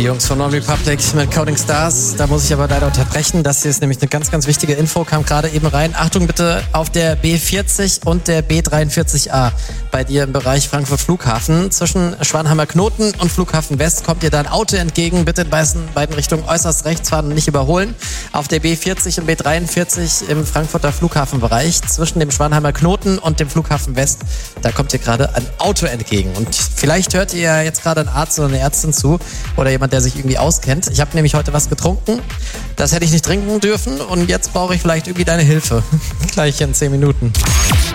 Die Jungs von One Republic mit Counting Stars. Da muss ich aber leider unterbrechen. Das hier ist nämlich eine ganz, ganz wichtige Info, kam gerade eben rein. Achtung bitte auf der B40 und der B43A bei dir im Bereich Frankfurt Flughafen. Zwischen Schwanheimer Knoten und Flughafen West kommt dir da ein Auto entgegen. Bitte in beiden Richtungen äußerst rechts fahren und nicht überholen. Auf der B40 und B43 im Frankfurter Flughafenbereich zwischen dem Schwanheimer Knoten und dem Flughafen West, da kommt dir gerade ein Auto entgegen. Und vielleicht hört ihr ja jetzt gerade einen Arzt oder eine Ärztin zu oder jemand, der sich irgendwie auskennt. Ich habe nämlich heute was getrunken. Das hätte ich nicht trinken dürfen und jetzt brauche ich vielleicht irgendwie deine Hilfe. Gleich in 10 Minuten.